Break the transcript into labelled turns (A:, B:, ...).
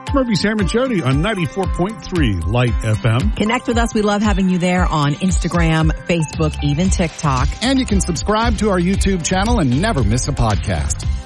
A: It's Murphy, Sam, and Jody on 94.3 Light FM.
B: Connect with us. We love having you there on Instagram, Facebook, even TikTok.
C: And you can subscribe to our YouTube channel and never miss a podcast.